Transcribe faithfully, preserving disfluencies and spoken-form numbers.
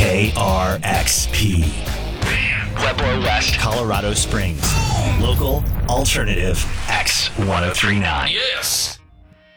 K R X P. Pueblo West, Colorado Springs. Local, alternative, X ten thirty-nine. Yes!